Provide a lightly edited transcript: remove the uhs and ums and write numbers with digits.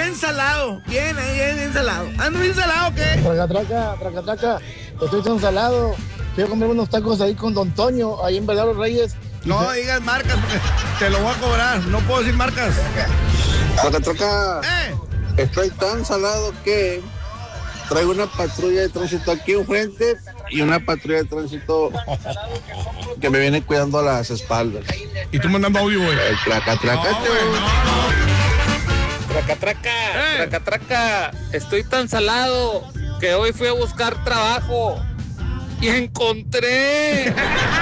bien salado. Bien, bien salado. ¿Ando bien salado o qué? Traca. Estoy tan salado. Fui a comer unos tacos ahí con Don Toño, ahí en Verdad Los Reyes. No digas marcas porque te lo voy a cobrar. No puedo decir marcas. Traca. Estoy tan salado que traigo una patrulla de tránsito aquí enfrente y una patrulla de tránsito que me viene cuidando a las espaldas. Y tú mandando audio, güey. Traca. Traca. Estoy tan salado que hoy fui a buscar trabajo y encontré